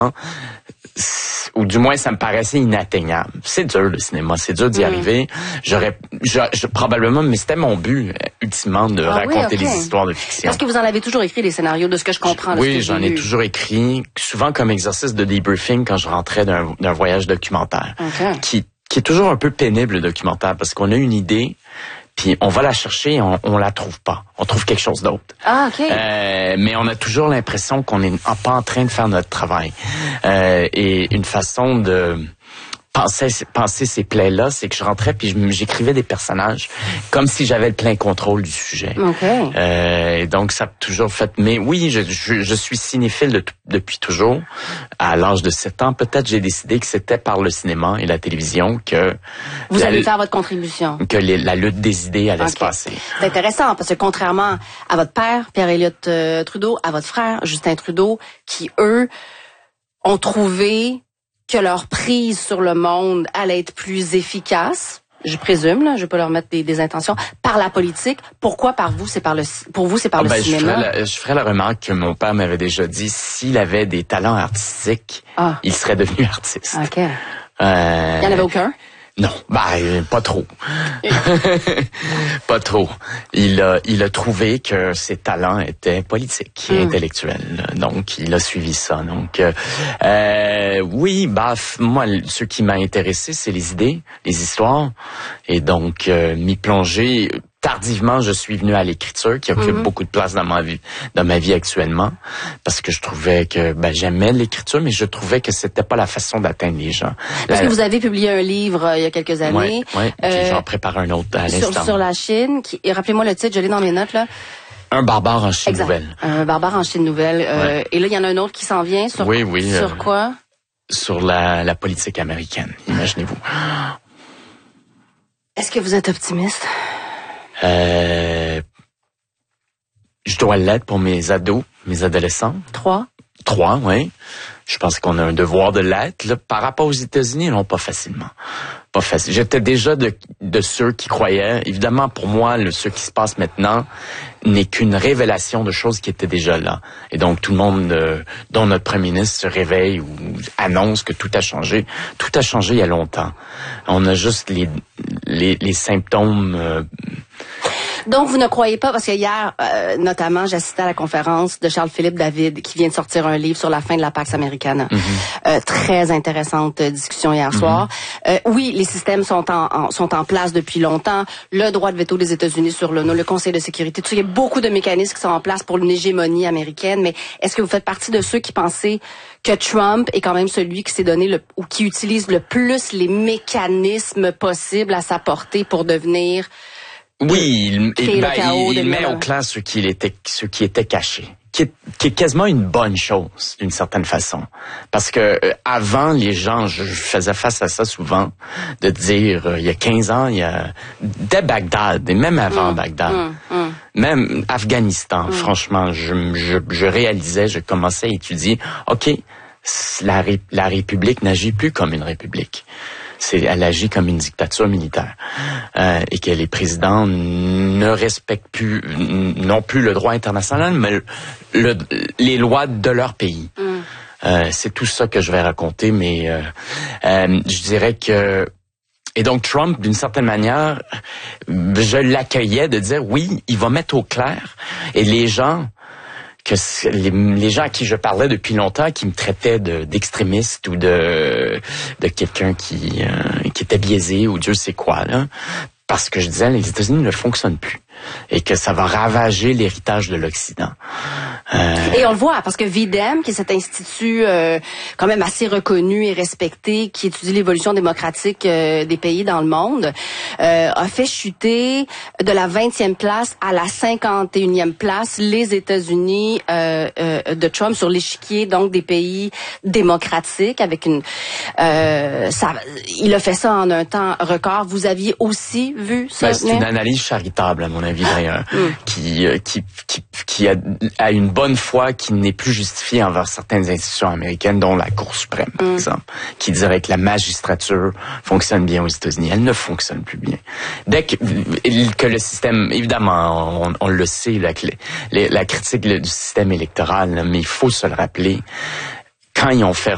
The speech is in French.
ou du moins ça me paraissait inatteignable. C'est dur le cinéma, c'est dur d'y arriver. J'aurais probablement, mais c'était mon but ultimement de raconter des histoires de fiction. Parce que vous en avez toujours écrit des scénarios, de ce que je comprends. Oui, j'en ai toujours écrit, souvent comme exercice de debriefing quand je rentrais d'un voyage documentaire, qui est toujours un peu pénible le documentaire parce qu'on a une idée. Puis on va la chercher et on la trouve pas. On trouve quelque chose d'autre. Mais on a toujours l'impression qu'on n'est pas en train de faire notre travail. Et une façon de penser ces plaies-là, c'est que je rentrais puis j'écrivais des personnages comme si j'avais le plein contrôle du sujet. Et donc ça a toujours fait. Mais oui, je suis cinéphile depuis toujours. À l'âge de 7 ans, peut-être j'ai décidé que c'était par le cinéma et la télévision que vous allez faire votre contribution. Que la lutte des idées allait se passer. C'est intéressant parce que contrairement à votre père, Pierre Elliott Trudeau, à votre frère, Justin Trudeau, qui eux ont trouvé que leur prise sur le monde allait être plus efficace, je présume, là, je vais pas leur mettre des intentions, par la politique. Pourquoi pour vous c'est par le cinéma? Je ferais la remarque que mon père m'avait déjà dit, s'il avait des talents artistiques, il serait devenu artiste. Il y en avait aucun? Non, pas trop. Pas trop. Il a trouvé que ses talents étaient politiques et intellectuels. Donc, il a suivi ça. Donc, oui, moi, ce qui m'a intéressé, c'est les idées, les histoires. Et donc, m'y plonger. Tardivement, je suis venu à l'écriture, qui occupe beaucoup de place dans ma vie actuellement, parce que je trouvais que j'aimais l'écriture, mais je trouvais que c'était pas la façon d'atteindre les gens. Parce que vous avez publié un livre il y a quelques années. Oui, puis j'en prépare un autre à l'instant. Sur la Chine, et rappelez-moi le titre, je l'ai dans mes notes là. Un barbare en Chine nouvelle. Un barbare en Chine nouvelle. Et là, il y en a un autre qui s'en vient. Sur sur quoi? Sur la politique américaine, imaginez-vous. Est-ce que vous êtes optimiste? Je dois l'être pour mes ados, mes adolescents. 3, oui. Je pense qu'on a un devoir de l'être. Là, par rapport aux États-Unis, non, pas facilement. Pas facile. J'étais déjà de ceux qui croyaient. Évidemment, pour moi, ce qui se passe maintenant n'est qu'une révélation de choses qui étaient déjà là. Et donc, tout le monde, dont notre premier ministre, se réveille ou annonce que tout a changé. Tout a changé il y a longtemps. On a juste les symptômes... Donc, vous ne croyez pas, parce que hier, notamment, j'assistais à la conférence de Charles-Philippe David, qui vient de sortir un livre sur la fin de la Pax Americana. Très intéressante discussion hier soir. Oui, les systèmes sont en place depuis longtemps. Le droit de veto des États-Unis sur l'ONU, le Conseil de sécurité, tout ça, il y a beaucoup de mécanismes qui sont en place pour une hégémonie américaine. Mais est-ce que vous faites partie de ceux qui pensaient que Trump est quand même celui qui s'est donné ou qui utilise le plus les mécanismes possibles à sa portée pour devenir... Oui, il met au clair ce qui était caché, qui est quasiment une bonne chose d'une certaine façon, parce que avant les gens, je faisais face à ça souvent, de dire il y a 15 ans, dès Bagdad et même avant Bagdad, même Afghanistan, franchement, je réalisais, je commençais à étudier, la République n'agit plus comme une république. Elle agit comme une dictature militaire et que les présidents ne respectent plus non plus le droit international, mais les lois de leur pays. C'est tout ça que je vais raconter, mais je dirais que... Et donc Trump, d'une certaine manière, je l'accueillais de dire oui, il va mettre au clair, et les gens... les gens à qui je parlais depuis longtemps, qui me traitaient d'extrémiste ou de quelqu'un qui était biaisé ou Dieu sait quoi, là, parce que je disais les États-Unis ne fonctionnent plus et que ça va ravager l'héritage de l'Occident. Et on le voit, parce que VIDEM, qui est cet institut quand même assez reconnu et respecté, qui étudie l'évolution démocratique des pays dans le monde, a fait chuter de la 20e place à la 51e place les États-Unis de Trump sur l'échiquier donc des pays démocratiques, avec il a fait ça en un temps record. Vous aviez aussi vu ça? C'est une analyse charitable, à mon avis, d'ailleurs, qui a une bonne foi qui n'est plus justifiée envers certaines institutions américaines, dont la Cour suprême, par exemple, qui dirait que la magistrature fonctionne bien aux États-Unis. Elle ne fonctionne plus bien. Dès que le système, évidemment, on le sait, la critique du système électoral, mais il faut se le rappeler, quand ils ont fait